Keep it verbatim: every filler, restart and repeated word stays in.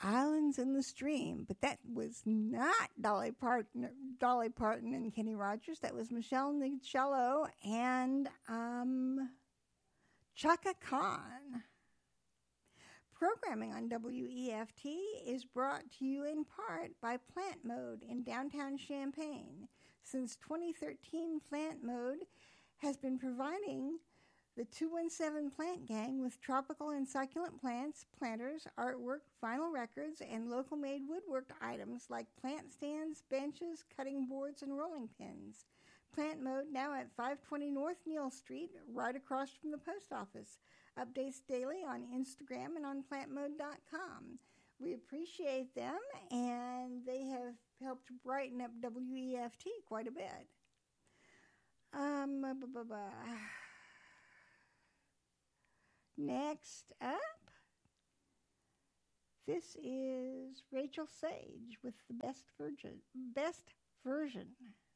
Islands in the Stream, but that was not Dolly Parton, Dolly Parton and Kenny Rogers. That was Michelle Nicello and um, Chaka Khan. Programming on W E F T is brought to you in part by Plant Mode in downtown Champaign. Since twenty thirteen, Plant Mode has been providing the two one seven Plant Gang with tropical and succulent plants, planters, artwork, vinyl records, and local-made woodwork items like plant stands, benches, cutting boards, and rolling pins. Plant Mode now at five twenty North Neal Street, right across from the post office. Updates daily on Instagram and on plant mode dot com. We appreciate them, and they have helped brighten up W E F T quite a bit. Um, blah, blah, blah. Next up, this is Rachel Sage with the best version. Best version.